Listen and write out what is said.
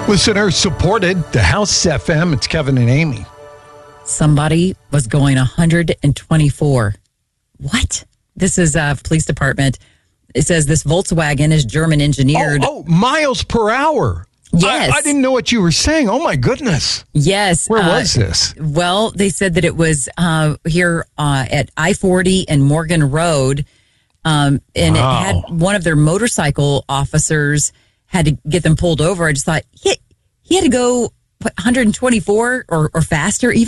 Listener supported, the House FM. It's Kevin and Amy. Somebody was going 124. What? This is police department. It says this Volkswagen is German engineered. Oh, miles per hour. Yes. I didn't know what you were saying. Oh, my goodness. Yes. Where was this? Well, they said that it was here at I-40 and Morgan Road. And It had one of their motorcycle officers had to get them pulled over. I just thought he had to go 124 or faster even.